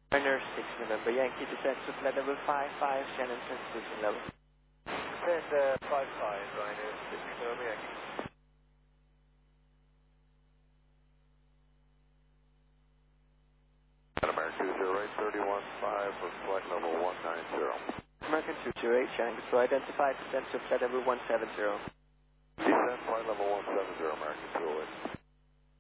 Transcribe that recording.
Runner 6 November Yankee descent to flight level 55, Shannon transmission level. Descent 55, Ryanair 6 November Yankee. American 208, 31.5 for flight level 190. American 228, Shannon so identified descent to flight level 170. Descent flight level 170, American 208.